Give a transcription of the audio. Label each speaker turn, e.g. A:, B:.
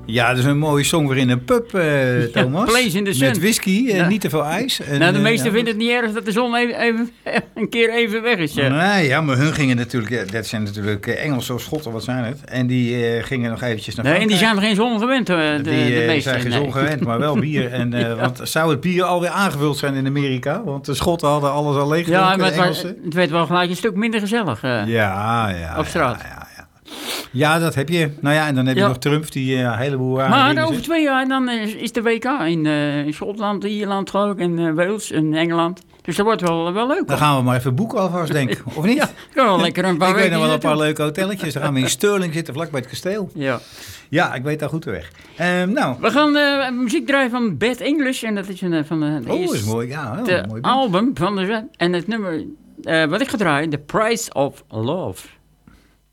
A: Ja, dat is een mooie song weer in een pub, Thomas.
B: Place in the Sun.
A: Met whisky en niet te veel ijs. En,
B: De meesten vinden het niet erg dat de zon even een keer even weg is.
A: Nee, ja, maar hun gingen natuurlijk... Dat zijn natuurlijk Engelse of Schotten, wat zijn het? En die gingen nog eventjes naar Frankrijk.
B: En die zijn geen zon gewend, de meesten.
A: Die zijn geen zon gewend, maar wel bier. En, want zou het bier alweer aangevuld zijn in Amerika? Want de Schotten hadden alles al leeg.
B: Ja, maar het werd wel gelijk een stuk minder gezellig op straat.
A: Ja, dat heb je. Nou ja, en dan heb je nog Trump, die een heleboel...
B: Maar over 2 jaar dan is de WK in Schotland, Ierland geloof ik, en Wales en Engeland. Dus dat wordt wel leuk.
A: Dan gaan we maar even boeken alvast, denk ik. Of niet?
B: Ja, wel lekker een paar
A: Ik weet nog wel een
B: weken
A: paar leuke hotelletjes. Dan gaan we in Stirling zitten, vlakbij het kasteel. Ja, ik weet daar goed de weg. Nou.
B: We gaan muziek draaien van Bad English. En dat is van de
A: dat is mooi. Ja,
B: de
A: mooi
B: album van de... En het nummer wat ik ga draaien, The Price of Love.